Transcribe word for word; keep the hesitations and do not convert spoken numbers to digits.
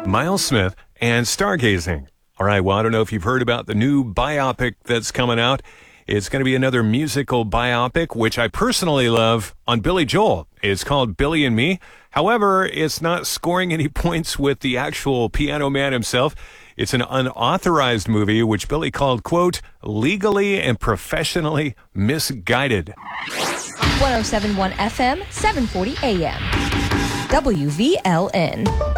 Miles Smith and Stargazing. All right, well, I don't know if you've heard about the new biopic that's coming out. It's going to be another musical biopic, which I personally love, on Billy Joel. It's called Billy and Me. However, it's not scoring any points with the actual Piano Man himself. It's an unauthorized movie, which Billy called, quote, legally and professionally misguided. one oh seven point one F M, seven forty A M. W V L N.